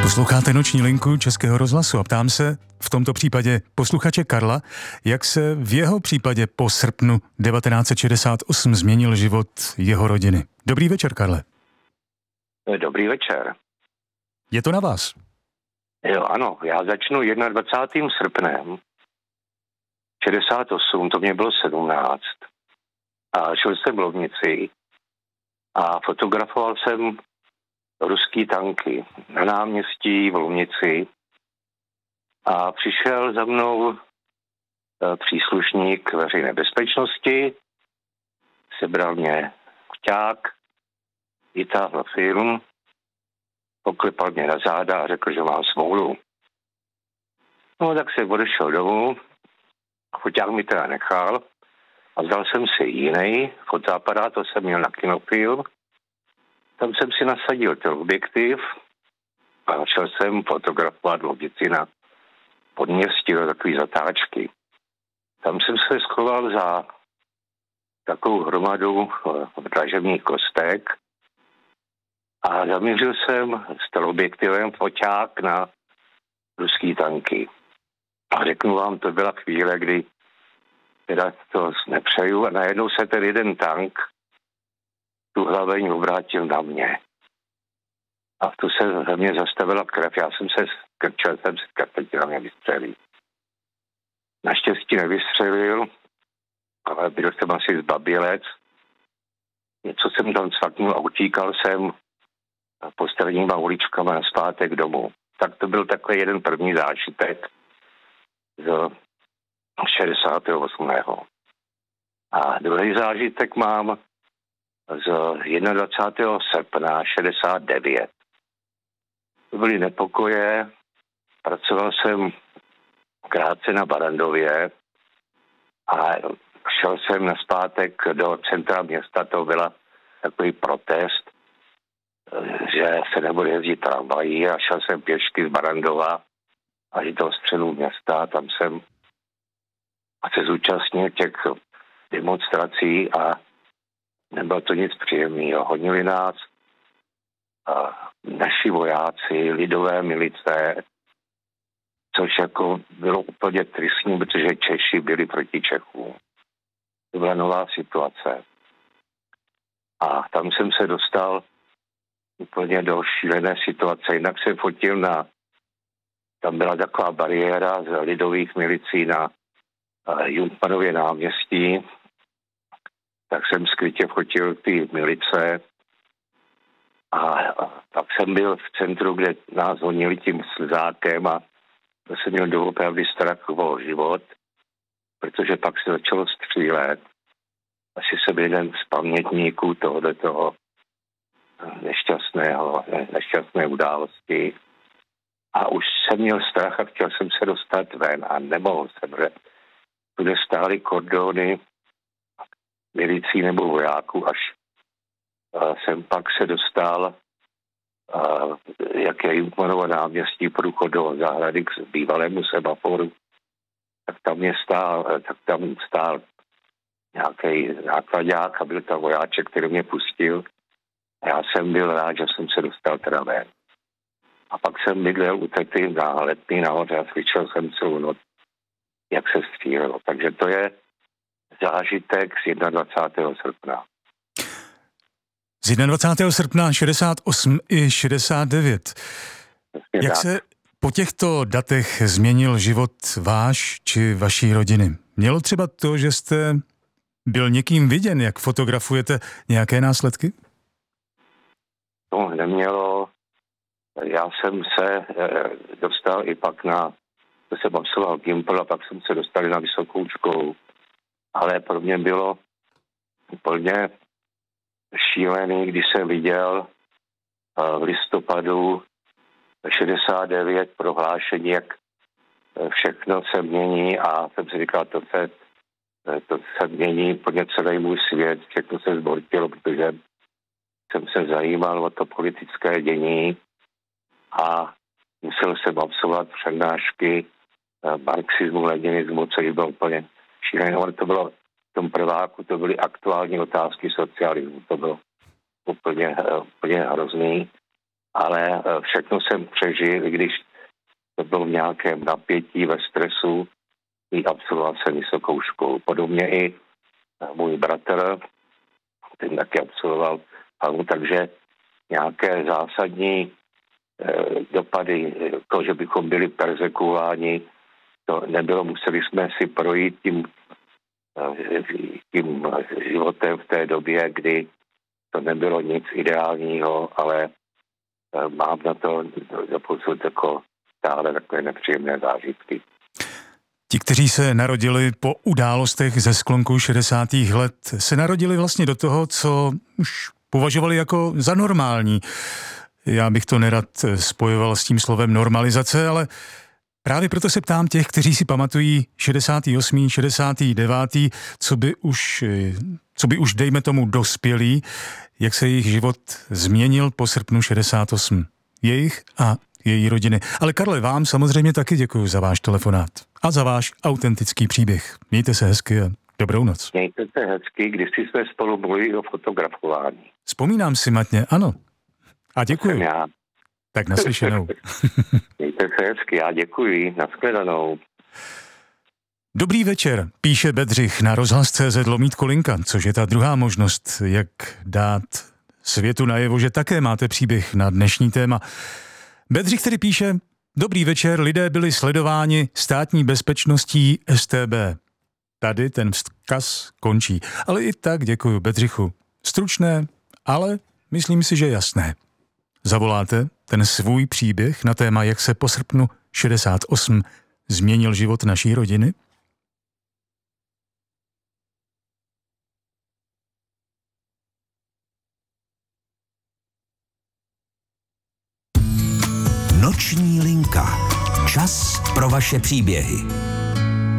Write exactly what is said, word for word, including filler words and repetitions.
Posloucháte Noční linku Českého rozhlasu a ptám se v tomto případě posluchače Karla, jak se v jeho případě po srpnu devatenáct set šedesát osm změnil život jeho rodiny. Dobrý večer, Karle. Dobrý večer. Je to na vás. Jo, ano, já začnu dvacátým prvním srpnem šedesát osm, to mě bylo sedmnáct. A šel jsem v Lovnici a fotografoval jsem ruský tanky na náměstí v Lovnici a přišel za mnou příslušník veřejné bezpečnosti, sebral mě vťák, vytáhl film, poklepal mě na záda a řekl, že mám smůlu. No tak jsem odešel domů, foťák mi teda nechal a vzal jsem si jiný fotoaparát, to jsem měl na kinofilm. Tam jsem si nasadil teleobjektiv a začal jsem fotografovat Lovnici na podměstí do takové zatáčky. Tam jsem se schoval za takovou hromadu dlažebních kostek a zamířil jsem s teleobjektivem foťák na ruský tanky. A řeknu vám, to byla chvíle, kdy teda to nepřeju a najednou se ten jeden tank tu hlaveň obrátil na mě. A tu se ve mně zastavila krev. Já jsem se skrčel, jsem se skrčil, na mě vystřelil. Naštěstí nevystřelil, ale byl jsem asi zbabělec. Něco jsem tam cvaknul a utíkal jsem postranníma uličkama na zpátek domů. Tak to byl takový jeden první zážitek z šedesátého osmého A druhý zážitek mám z dvacátého prvního srpna šedesát devět. To byly nepokoje, pracoval jsem krátce na Barrandově a šel jsem nazpátek do centra města, to byla takový protest, že se nebude jezdit tramvají a šel jsem pěšky z Barrandova až do středu města, tam jsem se zúčastnil těch demonstrací a nebylo to nic příjemného. Honili nás a naši vojáci, lidové milice, což jako bylo úplně tristní, protože Češi byli proti Čechům. To byla nová situace. A tam jsem se dostal úplně do šílené situace. Jinak jsem fotil na, tam byla taková bariéra z lidových milicí na Junkmanově náměstí, tak jsem skrytě fotil ty milice a, a tak jsem byl v centru, kde nás honili tím slzákem a to jsem měl doopravdy strach o život, protože pak se začalo střílet. Asi jsem jeden z pamětníků tohoto nešťastného, nešťastné události a už jsem měl strach a chtěl jsem se dostat ven a nemohl jsem, že tude stály kordony milicí nebo vojáků, až uh, jsem pak se dostal, uh, jak je Junkmanovo náměstí, průchod do zahrady k bývalému semaforu, tak tam mě stál, tak tam stál nějaký základák a byl tam vojáček, který mě pustil. A já jsem byl rád, že jsem se dostal teda ven. A pak jsem bydlel u tety na Letný nahoře a slyšel jsem celou noc, jak se střílelo. Takže to je zážitek z dvacátého prvního srpna. Z dvacátého prvního srpna šedesát osm i šedesát devět. Vlastně Jak tak. se po těchto datech změnil život váš či vaší rodiny? Mělo třeba to, že jste byl někým viděn, jak fotografujete, nějaké následky? To nemělo. Já jsem se e, dostal i pak na, to jsem absolvoval Gimpl a pak jsem se dostal na vysokou školu. Ale pro mě bylo úplně šílený, když jsem viděl v listopadu šedesát devět prohlášení, jak všechno se mění a jsem si říkal, to se, to se mění úplně celý můj svět, všechno se zbortilo, protože jsem se zajímal o to politické dění a musel jsem absolvovat přednášky marxismu, leninismu, což bylo úplně šílené. Ale to bylo v tom prváku, to byly aktuální otázky socialismu, to bylo úplně, úplně hrozný. ale všechno jsem přežil, i když to bylo v nějakém napětí, ve stresu, i absolvoval jsem vysokou školu. Podobně i můj bratr, ten taky absolvoval, takže nějaké zásadní dopady, to, že bychom byli perzekuováni, to nebylo, museli jsme si projít tím, tím životem v té době, kdy to nebylo nic ideálního, ale mám na to doposud jako stále takové nepříjemné zážitky. Ti, kteří se narodili po událostech ze sklonku šedesátých let, se narodili vlastně do toho, co už považovali jako za normální. Já bych to nerad spojoval s tím slovem normalizace, ale právě proto se ptám těch, kteří si pamatují šedesátý osmý, šedesátý devátý, co by už, co by už dejme tomu dospělí, jak se jejich život změnil po srpnu šedesát osm. Jejich a její rodiny. Ale Karle, vám samozřejmě taky děkuji za váš telefonát a za váš autentický příběh. Mějte se hezky a dobrou noc. Mějte se hezky, když jsme spolu mluvili o fotografování. Vzpomínám si matně, ano. A děkuji. Já. Tak naslyšenou. Mějte se hezky, já děkuji. Nashledanou. Dobrý večer, píše Bedřich na rozhlas tečka cé zet lomítko linka, což je ta druhá možnost, jak dát světu najevo, že také máte příběh na dnešní téma. Bedřich tedy píše: Dobrý večer, lidé byli sledováni státní bezpečností es té bé. Tady ten vzkaz končí. Ale i tak děkuji Bedřichu. Stručné, ale myslím si, že jasné. Zavoláte ten svůj příběh na téma, jak se po srpnu šedesát osm změnil život naší rodiny? Noční linka. Čas pro vaše příběhy.